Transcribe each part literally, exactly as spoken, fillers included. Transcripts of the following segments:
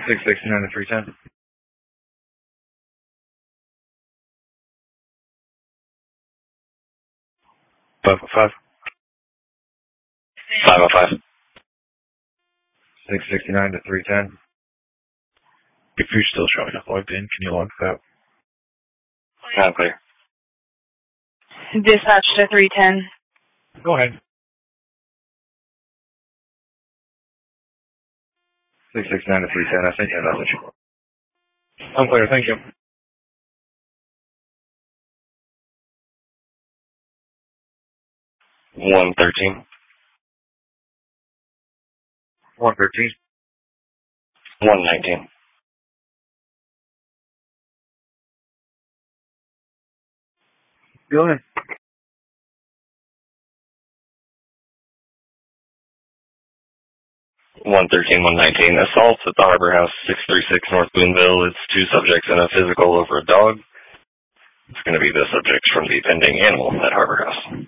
six sixty-nine to three ten. five oh five. five oh five. six sixty-nine to three ten. If you're still showing up logged in, can you log that? Not clear. Dispatch to three ten. Go ahead. six sixty-nine to three ten. I sent you a message. I'm clear. Thank you. one thirteen. one thirteen. one nineteen. Go ahead. one thirteen, one nineteen. Assault at the Harbor House, six thirty-six North Boonville. It's two subjects and a physical over a dog. It's going to be the subjects from the pending animal at Harbor House.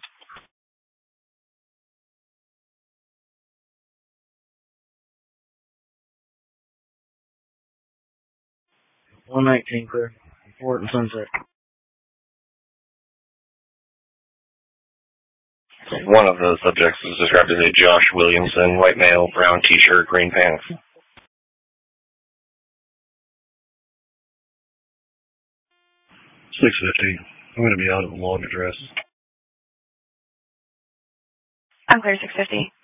one nineteen, clear. Fort and Sunset. One of the subjects was described as a Josh Williamson, white male, brown t-shirt, green pants. six fifty. I'm going to be out of the log address. I'm clear, six fifty.